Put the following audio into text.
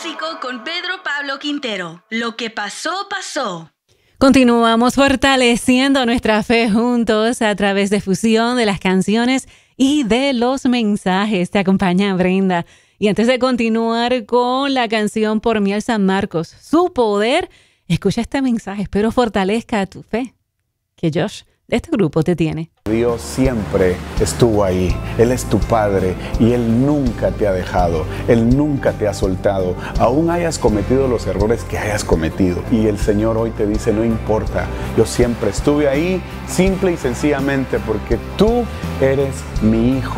Básico con Pedro Pablo Quintero. Lo que pasó, pasó. Continuamos fortaleciendo nuestra fe juntos a través de fusión de las canciones y de los mensajes. Te acompaña Brenda. Y antes de continuar con la canción Por Miel San Marcos, Su Poder, escucha este mensaje. Espero fortalezca tu fe, que Josh de este grupo te tiene. Dios siempre estuvo ahí. Él es tu Padre y Él nunca te ha dejado. Él nunca te ha soltado. Aún hayas cometido los errores que hayas cometido. Y el Señor hoy te dice, no importa, yo siempre estuve ahí, simple y sencillamente porque tú eres mi hijo.